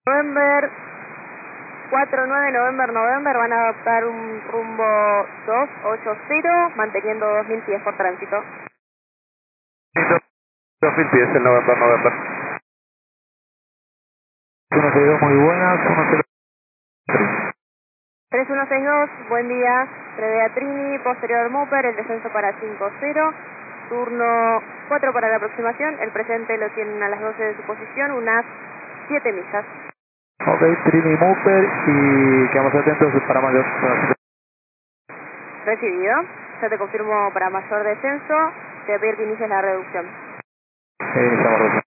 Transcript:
November 49 November van a adoptar un rumbo 280 manteniendo 2000 pies por tránsito. 2000 pies el November. 162, muy buenas, 3162, buen día, prevea Trini, posterior Mooper, el descenso para 50, turno 4 para la aproximación, el presente lo tienen a las 12 de su posición, unas 7 millas. Ok, Trini Mooper y quedamos atentos para mayor. Recibido, ya te confirmo para mayor descenso, te voy a pedir que inicies la reducción. Iniciamos.